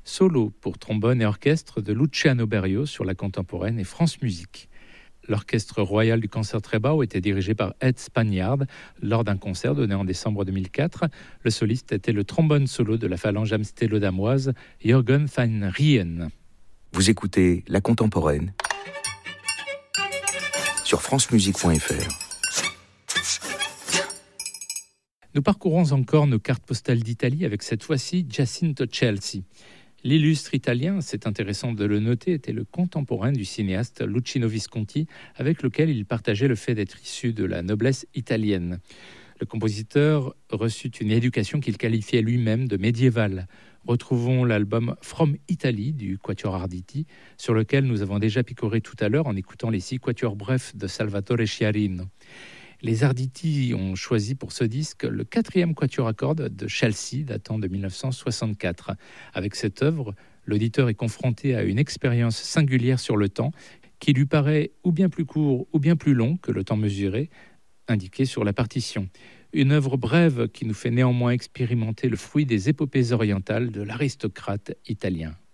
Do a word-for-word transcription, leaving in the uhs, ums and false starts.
solo pour trombone et orchestre de Luciano Berio sur la contemporaine et France Musique. L'orchestre royal du Concertgebouw était dirigé par Ed Spagnard lors d'un concert donné en décembre deux mille quatre. Le soliste était le trombone solo de la phalange amstellodamoise Jürgen van Rijn. Vous écoutez La Contemporaine sur francemusique point f r. Nous parcourons encore nos cartes postales d'Italie avec cette fois-ci Giacinto Chelsea. L'illustre italien, c'est intéressant de le noter, était le contemporain du cinéaste Luchino Visconti, avec lequel il partageait le fait d'être issu de la noblesse italienne. Le compositeur reçut une éducation qu'il qualifiait lui-même de médiévale. Retrouvons l'album From Italy du Quatuor Arditi, sur lequel nous avons déjà picoré tout à l'heure en écoutant les six quatuors brefs de Salvatore Sciarrino. Les Arditi ont choisi pour ce disque le quatrième quatuor à cordes de Chelsea, datant de dix-neuf cent soixante-quatre. Avec cette œuvre, l'auditeur est confronté à une expérience singulière sur le temps, qui lui paraît ou bien plus court ou bien plus long que le temps mesuré, indiqué sur la partition. Une œuvre brève qui nous fait néanmoins expérimenter le fruit des épopées orientales de l'aristocrate italien.